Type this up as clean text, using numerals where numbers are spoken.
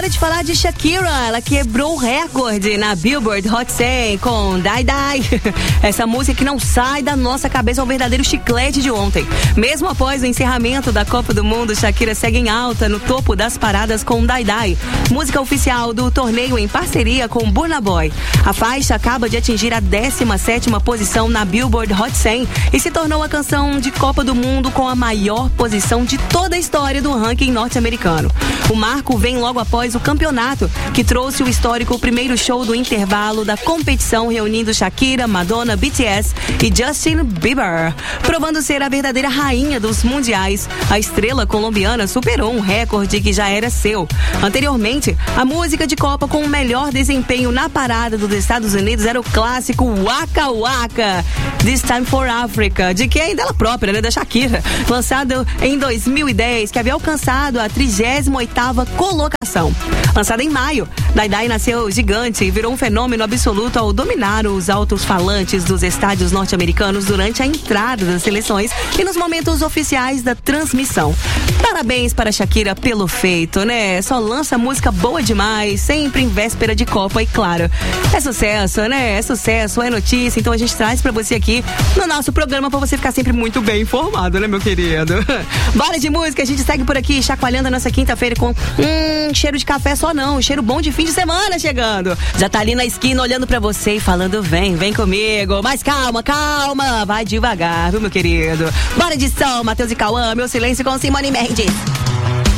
de falar de Shakira. Ela quebrou o recorde na Billboard Hot 100 com Die Die. Essa música que não sai da nossa cabeça, é um verdadeiro chiclete de ontem. Mesmo após o encerramento da Copa do Mundo, Shakira segue em alta no topo das paradas com Die Die, música oficial do torneio em parceria com Burna Boy. A faixa acaba de atingir a 17ª posição na Billboard Hot 100 e se tornou a canção de Copa do Mundo com a maior posição de toda a história do ranking norte-americano. O marco vem logo após o campeonato, que trouxe o histórico primeiro show do intervalo da competição, reunindo Shakira, Madonna, BTS e Justin Bieber. Provando ser a verdadeira rainha dos mundiais, a estrela colombiana superou um recorde que já era seu. Anteriormente, a música de Copa com o melhor desempenho na parada dos Estados Unidos era o clássico Waka Waka, This Time for Africa, de quem? Dela própria, né? Da Shakira, lançado em 2010, que havia alcançado a 38ª colocação. Lançada em maio, Die Die nasceu gigante e virou um fenômeno absoluto ao dominar os altos-falantes dos estádios norte-americanos durante a entrada das seleções e nos momentos oficiais da transmissão. Parabéns para Shakira pelo feito, né? Só lança música boa demais, sempre em véspera de Copa e claro, é sucesso, né? É sucesso, é notícia, então a gente traz pra você aqui no nosso programa pra você ficar sempre muito bem informado, né, meu querido? Bora de música, a gente segue por aqui chacoalhando a nossa quinta-feira com cheiro de café só não, cheiro bom de fim de semana chegando. Já tá ali na esquina olhando pra você e falando vem comigo, mas calma, vai devagar, viu, meu querido? Bora de som, Matheus e Cauã, Meu Silêncio com Simone Mendes.